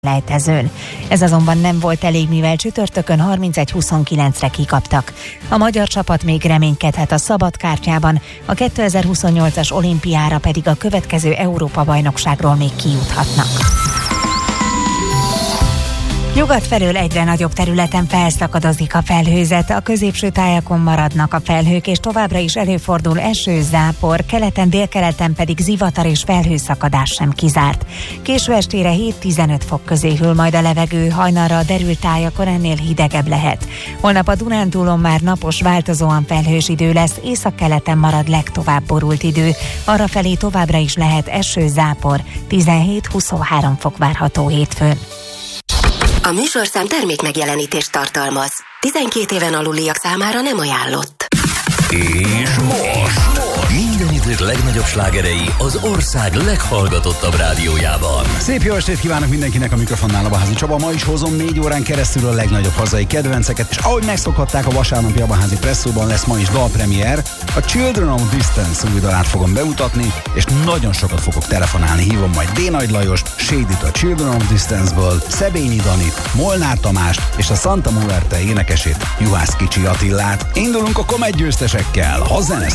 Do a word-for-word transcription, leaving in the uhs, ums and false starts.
lejtezőn. Ez azonban nem volt elég, mivel csütörtökön harmincegy huszonkilencre kikaptak. A magyar csapat még reménykedhet a szabadkártyában, a kétezer-huszonnyolcas olimpiára pedig a következő Európa-bajnokságról még kijuthatnak. Nyugat felől egyre nagyobb területen felszakadozik a felhőzet, a középső tájakon maradnak a felhők, és továbbra is előfordul eső, zápor, keleten, délkeleten pedig zivatar és felhőszakadás sem kizárt. Késő estére hét-tizenöt fok közé hűl majd a levegő, hajnalra a derült tájakon ennél hidegebb lehet. Holnap a Dunántúlon már napos, változóan felhős idő lesz, északkeleten marad legtovább borult idő, arrafelé továbbra is lehet eső, zápor, tizenhét-huszonhárom fok várható hétfőn. A műsorszám termék megjelenítést tartalmaz. tizenkét éven aluliak számára nem ajánlott. És most minden idők legnagyobb slágerei az ország leghallgatottabb rádiójában. Szép jó estét kívánok mindenkinek, a mikrofonnál Abaházi Csaba. Ma is hozom négy órán keresztül a legnagyobb hazai kedvenceket, és ahogy megszokhatták, a vasárnapi Abaházi Presszóban lesz ma is dalpremier. A Children of Distance új dalát fogom bemutatni, és nagyon sokat fogok telefonálni. Hívom majd D. Nagy Lajost, Shady-t a Children of Distance-ből, Szebényi Danit, Molnár Tamást és a Santa Muerte énekesét, Juhász Kicsi Attillát. Indulunk a Komet győztesekkel, ha zene